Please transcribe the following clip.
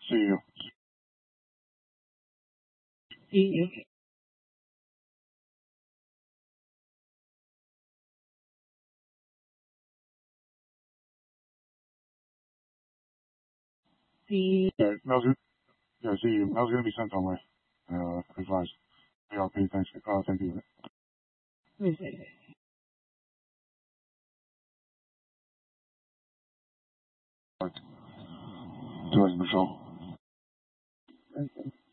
See you. See you. See Yeah, Mel's see you. Mel's gonna be sent on way. Advise. ARP, thanks. Thank you. you. Tourism patrol. Okay.